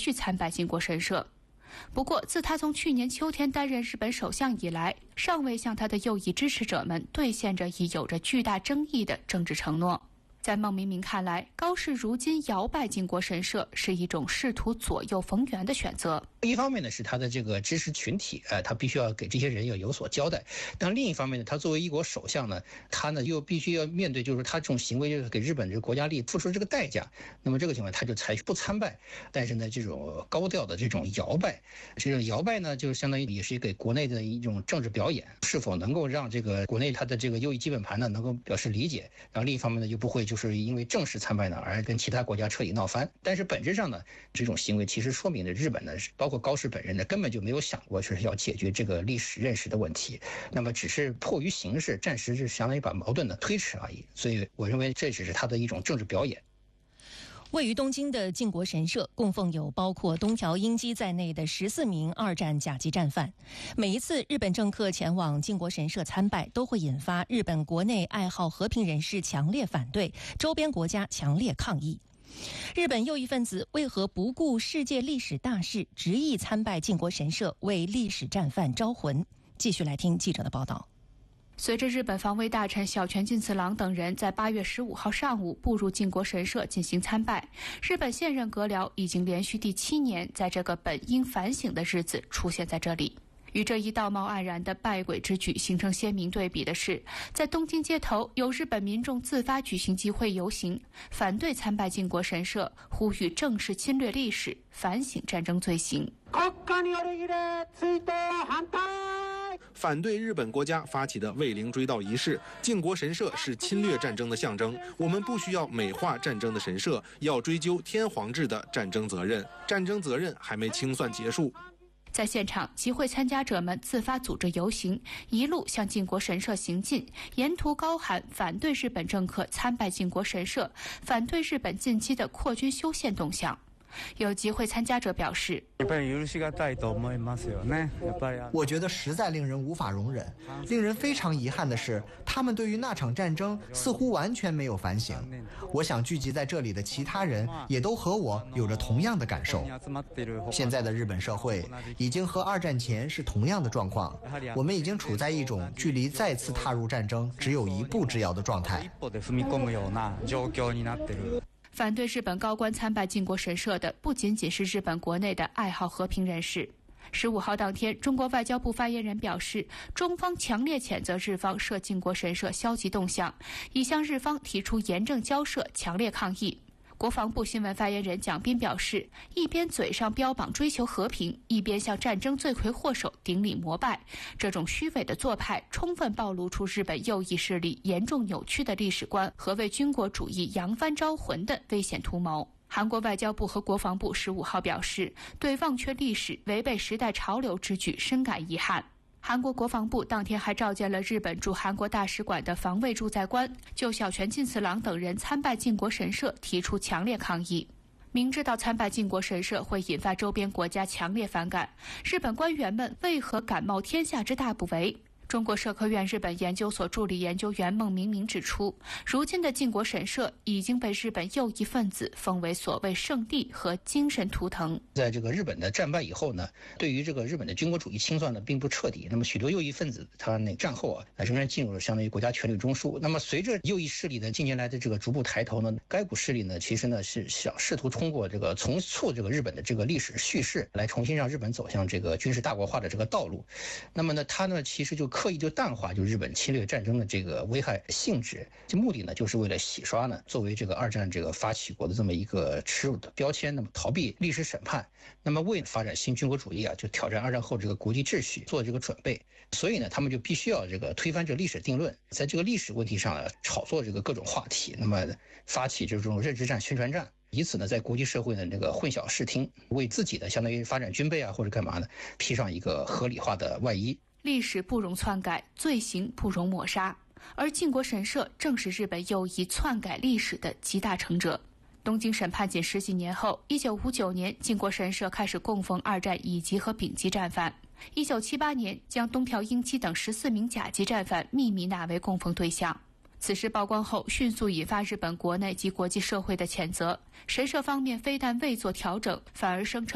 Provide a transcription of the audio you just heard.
续参拜靖国神社。不过，自他从去年秋天担任日本首相以来，尚未向他的右翼支持者们兑现着已有着巨大争议的政治承诺。在孟明明看来，高市如今摇拜靖国神社是一种试图左右逢源的选择。 一方面呢，是他的这个支持群体，他必须要给这些人要有所交代。但另一方面呢，他作为一国首相呢，他呢又必须要面对，就是他这种行为就是给日本这个国家利益付出这个代价。那么这个情况，他就采取不参拜，但是呢，这种高调的这种摇拜，这种摇拜呢，就相当于也是给国内的一种政治表演，是否能够让这个国内他的这个右翼基本盘呢能够表示理解，然后另一方面呢，又不会就是因为正式参拜呢而跟其他国家彻底闹翻。但是本质上呢，这种行为其实说明了日本呢，包括高市本人呢，根本就没有想过是要解决这个历史认识的问题，那么只是迫于形势，暂时是相当于把矛盾呢推迟而已。所以我认为这只是他的一种政治表演。 位于东京的靖国神社供奉有包括东条英机在内的14名二战甲级战犯。每一次日本政客前往靖国神社参拜，都会引发日本国内爱好和平人士强烈反对，周边国家强烈抗议。日本右翼分子为何不顾世界历史大事，执意参拜靖国神社，为历史战犯招魂？继续来听记者的报道。 随着日本防卫大臣小泉进次郎等人在8月15号上午步入靖国神社进行参拜，日本现任阁僚已经连续第7年在这个本应反省的日子出现在这里。与这一道貌岸然的拜鬼之举形成鲜明对比的是，在东京街头有日本民众自发举行集会游行，反对参拜靖国神社，呼吁正视侵略历史，反省战争罪行。 反对日本国家发起的慰灵追悼仪式，靖国神社是侵略战争的象征，我们不需要美化战争的神社，要追究天皇制的战争责任，战争责任还没清算结束。 在现场，集会参加者们自发组织游行，一路向靖国神社行进，沿途高喊反对日本政客参拜靖国神社，反对日本近期的扩军修宪动向。有集会参加者表示， 我觉得实在令人无法容忍。令人非常遗憾的是，他们对于那场战争似乎完全没有反省。我想聚集在这里的其他人也都和我有着同样的感受。现在的日本社会已经和2战前是同样的状况，我们已经处在一种距离再次踏入战争只有一步之遥的状态。 反对日本高官参拜靖国神社的不仅仅是日本国内的爱好和平人士。15号当天，中国外交部发言人表示，中方强烈谴责日方涉靖国神社消极动向，已向日方提出严正交涉，强烈抗议。国防部新闻发言人蒋斌表示，一边嘴上标榜追求和平，一边向战争罪魁祸首顶礼膜拜，这种虚伪的做派充分暴露出日本右翼势力严重扭曲的历史观和为军国主义扬帆招魂的危险图谋。韩国外交部和国防部15号表示，对忘却历史、违背时代潮流之举深感遗憾。韩国国防部当天还召见了日本驻韩国大使馆的防卫驻在官，就小泉进次郎等人参拜靖国神社提出强烈抗议。明知道参拜靖国神社会引发周边国家强烈反感，日本官员们为何敢冒天下之大不韪？中国社科院日本研究所助理研究员孟明明指出，如今的靖国神社已经被日本右翼分子封为所谓圣地和精神图腾。 在这个日本的战败以后呢，对于这个日本的军国主义清算呢并不彻底，那么许多右翼分子他那战后仍然进入了相当于国家权力中枢。那么随着右翼势力的近年来的这个逐步抬头呢，该股势力呢其实呢是想试图通过这个重塑这个日本的这个历史叙事，来重新让日本走向这个军事大国化的这个道路。那么呢，他呢其实就刻意就淡化就日本侵略战争的这个危害性质，这目的呢就是为了洗刷呢作为这个2战这个发起国的这么一个耻辱的标签，那么逃避历史审判，那么为了发展新军国主义就挑战2战后这个国际秩序做这个准备。所以呢他们就必须要这个推翻这历史定论，在这个历史问题上炒作这个各种话题，那么发起这种认知战宣传战，以此呢在国际社会的这个混淆视听，为自己的相当于发展军备或者干嘛呢披上一个合理化的外衣。 历史不容篡改，罪行不容抹杀，而靖国神社正是日本右翼篡改历史的集大成者。东京审判仅10几年后，1959年靖国神社开始供奉2战乙级和丙级战犯，1978年将东条英机等14名甲级战犯秘密纳为供奉对象。此事曝光后，迅速引发日本国内及国际社会的谴责。神社方面非但未做调整，反而声称